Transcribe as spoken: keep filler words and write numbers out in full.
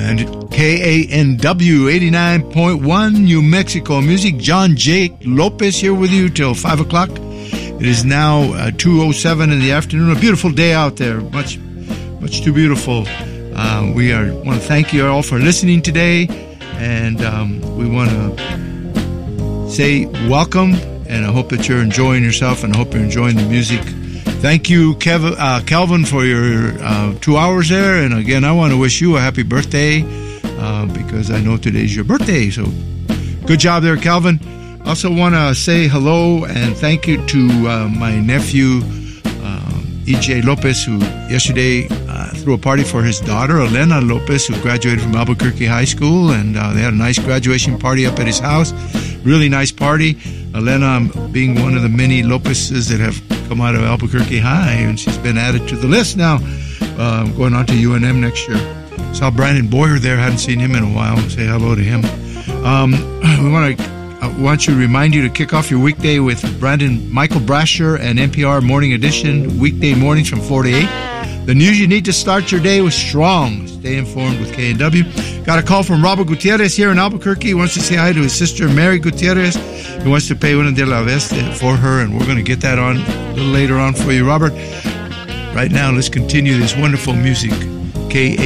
And K A N W eighty-nine point one New Mexico Music. John Jake Lopez here with you till five o'clock. It is now uh, two oh seven in the afternoon. A beautiful day out there. Much, much too beautiful. Uh, we are want to thank you all for listening today. And um, we want to say welcome. And I hope that you're enjoying yourself. And I hope you're enjoying the music. Thank you, Kev, uh, Calvin, for your uh, two hours there. And again, I want to wish you a happy birthday uh, because I know today's your birthday. So good job there, Calvin. Also want to say hello and thank you to uh, my nephew, uh, E J Lopez, who yesterday uh, threw a party for his daughter, Elena Lopez, who graduated from Albuquerque High School. And uh, they had a nice graduation party up at his house. Really nice party. Elena being one of the many Lopez's that have come out of Albuquerque High, and she's been added to the list now, uh, going on to U N M next year. Saw Brandon Boyer there, hadn't seen him in a while. Say hello to him. Um, we want to I want to remind you to kick off your weekday with Brandon Michael Brasher and N P R Morning Edition, weekday mornings from four to eight. The news you need to start your day with strong. Stay informed with K N W. Got a call from Robert Gutierrez here in Albuquerque. He wants to say hi to his sister, Mary Gutierrez. He wants to pay una de la vez for her, and we're going to get that on a little later on for you, Robert. Right now, let's continue this wonderful music. K